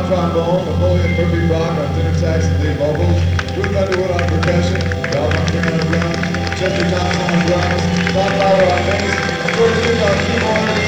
trombone, Napoleon Murphy Brock on tenor sax and lead vocals, Ruth Underwood on percussion, Val Montgomery on drums, Chester Thompson on drums, Bob Fowler on bass, and George Duke on keyboard.